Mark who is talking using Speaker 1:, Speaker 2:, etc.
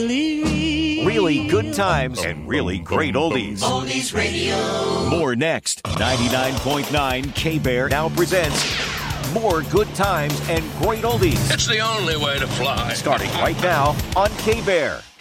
Speaker 1: Really good times and really great oldies.
Speaker 2: Oldies Radio.
Speaker 1: More next. 99.9 K-Bear now presents more good times and great oldies.
Speaker 3: It's the only way to fly.
Speaker 1: Starting right now on K-Bear.